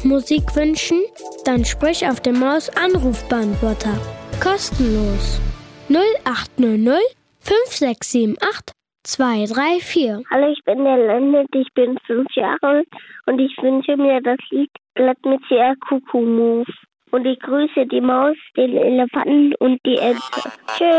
Musik wünschen? Dann sprich auf dem Maus-Anrufbeantworter. Kostenlos. 0800 5678 234. Hallo, ich bin der Lennart, ich bin 5 Jahre alt und ich wünsche mir das Lied Glatt mit sehr Kuckuck-Move. Und ich grüße die Maus, den Elefanten und die Ente. Tschüss.